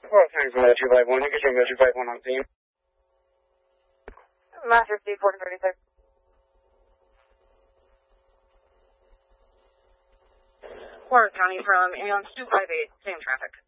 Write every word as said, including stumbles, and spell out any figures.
Well, thanks for that two five one. You can take that two five one on scene. Master C four thirty-six. Warren County from ambulance two five eight, same traffic.